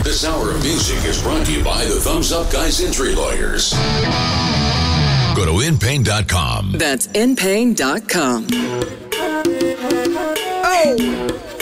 This hour of music is brought to you by the Thumbs Up Guys Injury Lawyers. Go to InPain.com. That's InPain.com. Oh!